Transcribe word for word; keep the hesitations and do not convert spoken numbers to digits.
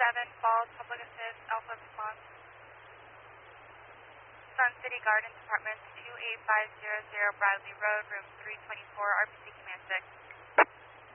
seven, Falls, Public Assist, Alpha Response. Sun City Gardens, Apartments two eight five zero zero, Bradley Road, room three twenty-four, R P C Command six.